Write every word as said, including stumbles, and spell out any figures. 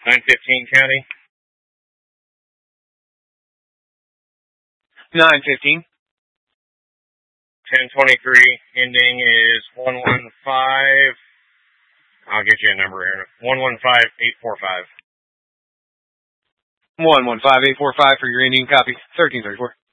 nine fifteen county. nine fifteen. ten twenty-three, ending is one one five. I'll get you a number here. one one five eight four five. one one five eight four five for your Indian copy. thirteen thirty-four.